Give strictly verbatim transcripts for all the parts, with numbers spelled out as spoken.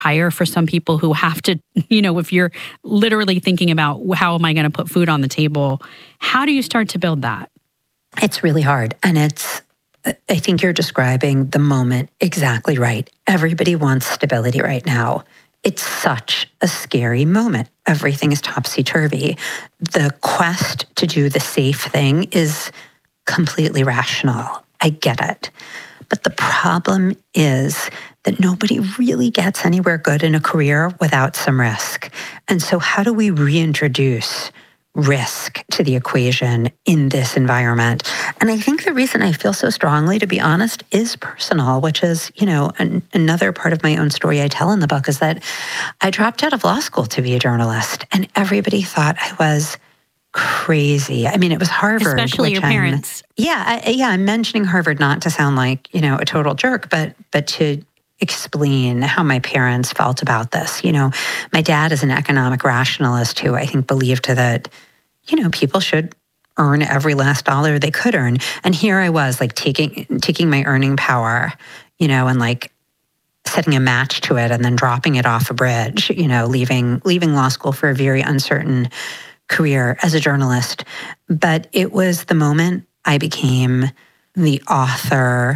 higher for some people who have to, you know, if you're literally thinking about how am I going to put food on the table, how do you start to build that? It's really hard. And it's, I think you're describing the moment exactly right. Everybody wants stability right now. It's such a scary moment. Everything is topsy-turvy. The quest to do the safe thing is completely rational. I get it. But the problem is that nobody really gets anywhere good in a career without some risk. And so how do we reintroduce risk to the equation in this environment? And I think the reason I feel so strongly, to be honest, is personal, which is, you know, an, another part of my own story I tell in the book is that I dropped out of law school to be a journalist, and everybody thought I was crazy. I mean, it was Harvard. Especially your I'm, parents. Yeah, I, yeah. I'm mentioning Harvard not to sound like, you know, a total jerk, but but to explain how my parents felt about this. You know, my dad is an economic rationalist who I think believed that, you know, people should earn every last dollar they could earn. And here I was, like taking taking my earning power, you know, and like setting a match to it and then dropping it off a bridge, you know, leaving leaving law school for a very uncertain career as a journalist. But it was the moment I became the author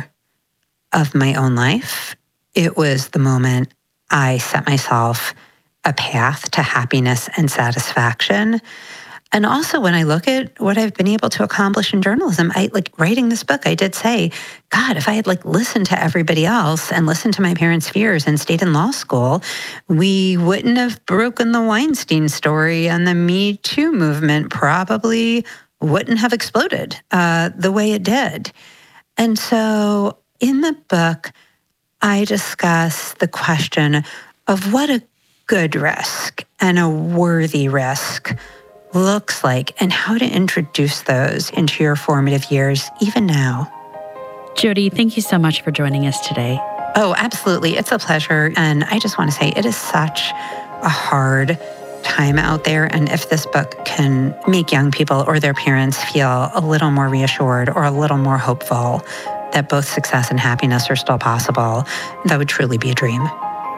of my own life. It was the moment I set myself a path to happiness and satisfaction. And also when I look at what I've been able to accomplish in journalism, I like writing this book, I did say, God, if I had like listened to everybody else and listened to my parents' fears and stayed in law school, we wouldn't have broken the Weinstein story, and the Me Too movement probably wouldn't have exploded uh, the way it did. And so in the book, I discuss the question of what a good risk and a worthy risk looks like and how to introduce those into your formative years, even now. Jodi, thank you so much for joining us today. Oh, absolutely. It's a pleasure. And I just want to say it is such a hard time out there. And if this book can make young people or their parents feel a little more reassured or a little more hopeful that both success and happiness are still possible, that would truly be a dream.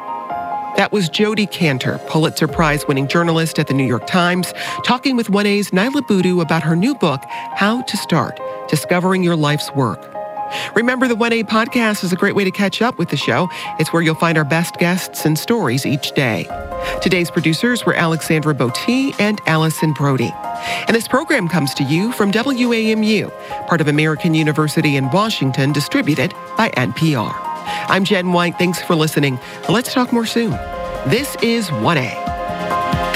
That was Jodi Kantor, Pulitzer Prize-winning journalist at the New York Times, talking with one A's Niala Boodhoo about her new book, How to Start, Discovering Your Life's Work. Remember, the one A podcast is a great way to catch up with the show. It's where you'll find our best guests and stories each day. Today's producers were Alexandra Botti and Allison Brody. And this program comes to you from W A M U, part of American University in Washington, distributed by N P R. I'm Jen White. Thanks for listening. Let's talk more soon. This is one A.